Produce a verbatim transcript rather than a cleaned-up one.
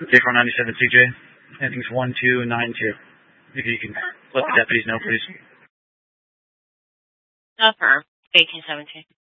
J four ninety-seven C J. Ending's one two nine two. If you can let the deputies know, please. Affirm. eighteen seventeen.